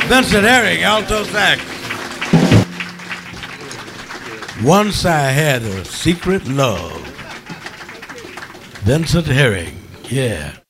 Vincent Herring, alto sax. Once I had a secret love. Vincent Herring, yeah.